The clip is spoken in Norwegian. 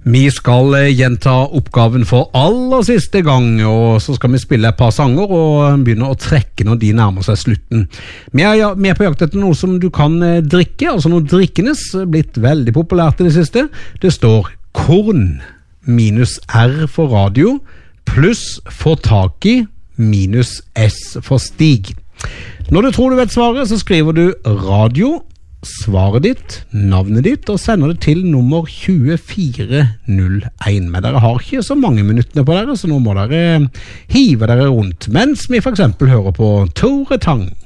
Vi skal gjenta oppgaven for aller siste gang, og så skal vi spille et par sanger og begynne å trekke når de nærmer seg slutten. Vi er på jakt etter noe som du kan drikke, altså noe drikkenes, blitt veldig populært i det siste. Det står korn minus R for radio, pluss få tak i minus S for stig. Når du tror du vet svaret, så skriver du radio, svaret ditt, navnet ditt, og sender det til nummer 2401. Men dere har ikke så mange minuttene på dere, så nå må dere hive dere rundt, mens vi for eksempel hører på Tore Tang.